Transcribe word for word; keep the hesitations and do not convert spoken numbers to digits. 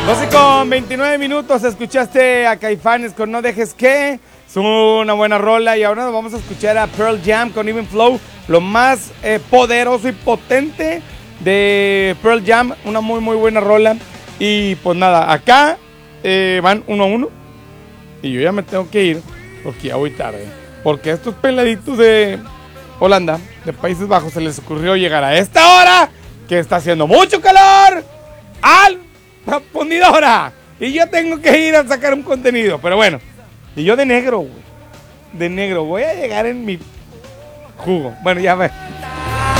doce con veintinueve minutos, escuchaste a Caifanes con No Dejes Que, es una buena rola y ahora nos vamos a escuchar a Pearl Jam con Even Flow, lo más eh, poderoso y potente de Pearl Jam, una muy muy buena rola y pues nada, acá eh, van uno a uno y yo ya me tengo que ir porque ya voy tarde, porque a estos peladitos de Holanda, de Países Bajos, se les ocurrió llegar a esta hora que está haciendo mucho calor al la fundidora y yo tengo que ir a sacar un contenido, pero bueno, y yo de negro, güey, de negro, voy a llegar en mi jugo, bueno, ya ve.